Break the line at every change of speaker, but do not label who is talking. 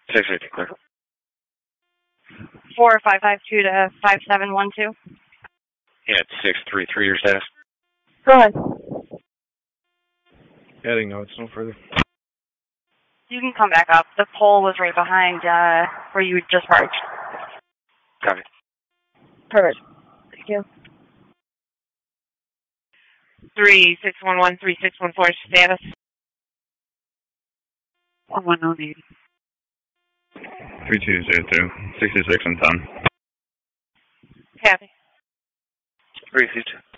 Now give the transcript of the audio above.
650, clear.
4552 to 5712.
Yeah, it's 633, your status.
Go ahead.
Heading notes, no further.
You can come back up. The pole was right behind where you just parked.
Copy.
Perfect. Thank you.
3611-3614 status. 1180.
3202, 66 and 10.
Copy.
352.